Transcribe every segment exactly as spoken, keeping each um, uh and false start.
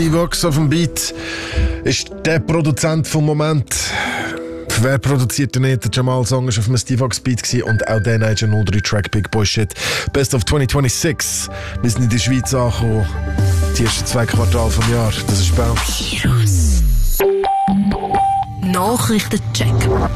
Steve Ox auf dem Beat ist der Produzent vom Moment. Wer produziert denn nicht? Der Jamal Song war auf einem Steve Ox Beat gewesen und auch der Niger null drei Track Big Boy Shit. Best of zwanzig sechsundzwanzig. Wir sind in der Schweiz angekommen. Die ersten zwei Quartale vom Jahr. Das ist Bounce. Nachrichtencheck.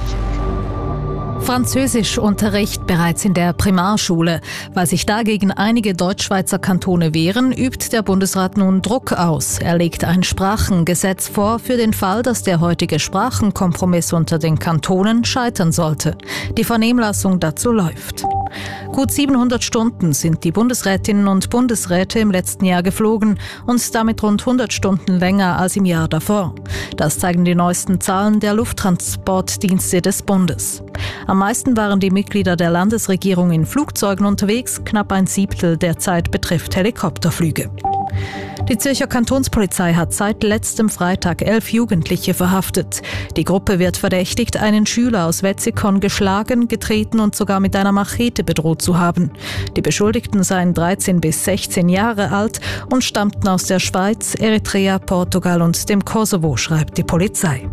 Französischunterricht bereits in der Primarschule. Weil sich dagegen einige Deutschschweizer Kantone wehren, übt der Bundesrat nun Druck aus. Er legt ein Sprachengesetz vor für den Fall, dass der heutige Sprachenkompromiss unter den Kantonen scheitern sollte. Die Vernehmlassung dazu läuft. Gut siebenhundert Stunden sind die Bundesrätinnen und Bundesräte im letzten Jahr geflogen und damit rund hundert Stunden länger als im Jahr davor. Das zeigen die neuesten Zahlen der Lufttransportdienste des Bundes. Am meisten waren die Mitglieder der Landesregierung in Flugzeugen unterwegs, knapp ein Siebtel der Zeit betrifft Helikopterflüge. Die Zürcher Kantonspolizei hat seit letztem Freitag elf Jugendliche verhaftet. Die Gruppe wird verdächtigt, einen Schüler aus Wetzikon geschlagen, getreten und sogar mit einer Machete bedroht zu haben. Die Beschuldigten seien dreizehn bis sechzehn Jahre alt und stammten aus der Schweiz, Eritrea, Portugal und dem Kosovo, schreibt die Polizei.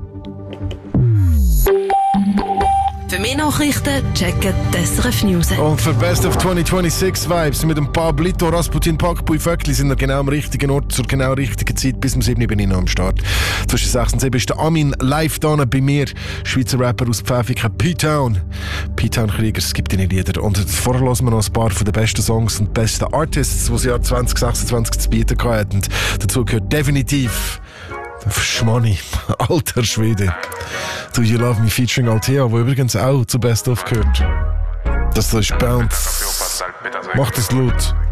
Für mehr Nachrichten checken die S R F News. Und für Best of zwanzig sechsundzwanzig Vibes mit dem Pablito Rasputin Pakbui Vöckli sind wir genau am richtigen Ort zur genau richtigen Zeit. Bis um sieben bin ich noch am Start. Zwischen sechs und sieben ist der Amin live da bei mir. Schweizer Rapper aus Pfäffiken, P-Town. P-Town Krieger, es gibt deine Lieder. Und vorher hören wir noch ein paar von den besten Songs und besten Artists, die das Jahr zwanzig sechsundzwanzig zu bieten hatten. Und dazu gehört definitiv Schmoney, alter Schwede. Do You Love Me featuring Althea, wo übrigens auch zu Best of gehört. Das ist Bounce. Macht es laut.